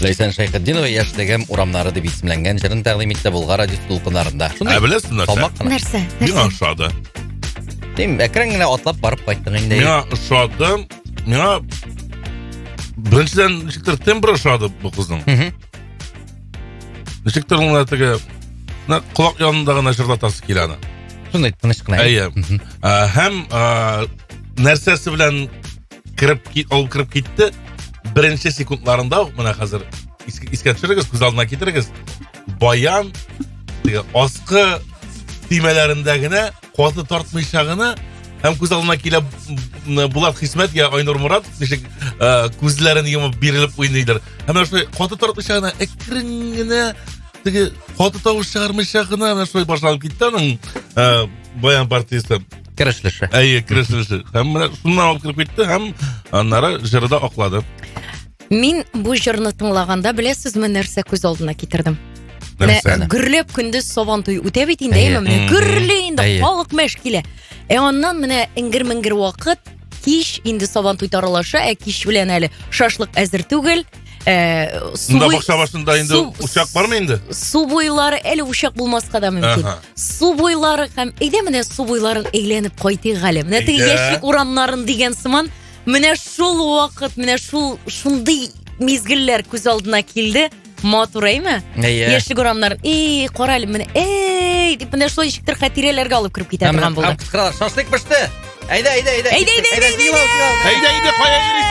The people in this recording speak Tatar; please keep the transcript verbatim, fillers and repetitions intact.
Ләйсән Шайхетдинова яшьтәгем урамнары дип исемләнгән җырын тәкъдим итте Булгар радио студияларында. Ә беләсең нәрсә? Нәрсә? Миңа ошады. Тим әкрен генә атлап барып кайттың инде. Миңа ошады. Миңа беренчедән ничектер тембры ошады бу кызның. Ничектер ул теге колак янында гына җырлатасы килә аны. Шундый тыныч кына. Әйе. Һәм нәрсәсе белән кирип алып кирип китте. Беренче секундларында ук менә хәзер искә төшерегез, күз алдына китерегез. Баян теге аскы тимәләрендә генә каты тартмыйча гына һәм күз алдына килә Булат Хисмәт я Айнур Мурат ничек күзләрен йомып бирелеп уйныйлар. Һәм шулай каты тартмыйча гына әкрен генә теге каты тавыш чыгармыйча гына менә шулай башланып китте аның баян партиясе. Керешлеше. Әйе, керешлеше. Һәм менә шуннан алып кирип китте һәм аннары җырда аклады. Мин бу җырны тыңлаганда беләсезме нәрсә күз алдына китердем? Нәрсә? Гөрләп көндез Сабантуй үтә бит инде, менә гөрле инде халык мәш килә. Ә аннан менә иңгер-меңгер вакыт кич инде Сабантуй таралаша, ә кич белән әле шашлык әзер түгел. Суда бакча башында инде учак бармы инде? Су буйлары әле учак булмаска да мөмкин. Су буйлары һәм әйдә менә су буйларын әйләнеп кайтыйк әле. Менә теге яшьлек урамнарын дигән сыман, менә шул вакыт, менә шул шундый мизгелләр күз алдына килде. Матур әйме? Яшьлек урамнар, эй, кара әле менә, эй, дип менә шул ишектер хатирәләргә алып кирип китә торган булды. Шашлык пеште. Әйдә, әйдә, әйдә. Әйдә, әйдә, әйдә. Әйдә, әйдә, кая йөрисең?